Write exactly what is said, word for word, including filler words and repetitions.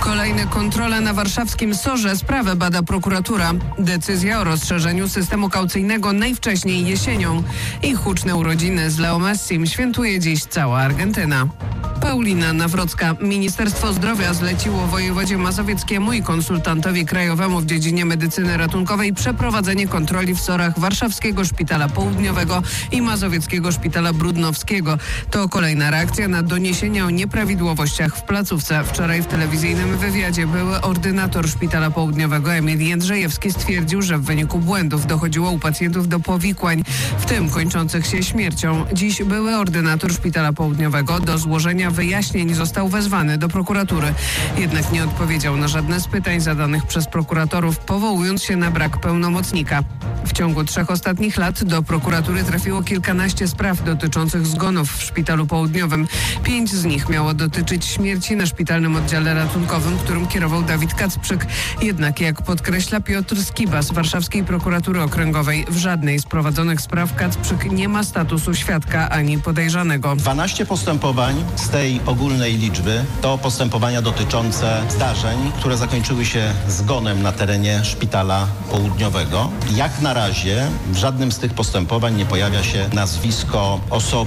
Kolejne kontrole na warszawskim Sorze. Sprawę bada prokuratura. Decyzja o rozszerzeniu systemu kaucyjnego najwcześniej jesienią. I huczne urodziny z Leo Messim świętuje dziś cała Argentyna. Paulina Nawrocka. Ministerstwo Zdrowia zleciło wojewodzie mazowieckiemu i konsultantowi krajowemu w dziedzinie medycyny ratunkowej przeprowadzenie kontroli w Sorach Warszawskiego Szpitala Południowego i Mazowieckiego Szpitala Brudnowskiego. To kolejna reakcja na doniesienia o nieprawidłowościach w placówce. Wczoraj w telewizyjnym wywiadzie były ordynator Szpitala Południowego Emil Jędrzejewski stwierdził, że w wyniku błędów dochodziło u pacjentów do powikłań, w tym kończących się śmiercią. Dziś były ordynator Szpitala Południowego do złożenia wyjaśnień został wezwany do prokuratury. Jednak nie odpowiedział na żadne z pytań zadanych przez prokuratorów, powołując się na brak pełnomocnika. W ciągu trzech ostatnich lat do prokuratury trafiło kilkanaście spraw dotyczących zgonów w Szpitalu Południowym. Pięć z nich miało dotyczyć śmierci na szpitalnym oddziale ratunkowym, którym kierował Dawid Kacprzyk. Jednak, jak podkreśla Piotr Skiba z Warszawskiej Prokuratury Okręgowej, w żadnej z prowadzonych spraw Kacprzyk nie ma statusu świadka ani podejrzanego. dwanaście postępowań z tej ogólnej liczby to postępowania dotyczące zdarzeń, które zakończyły się zgonem na terenie Szpitala Południowego. Jak na razie w żadnym z tych postępowań nie pojawia się nazwisko osoby,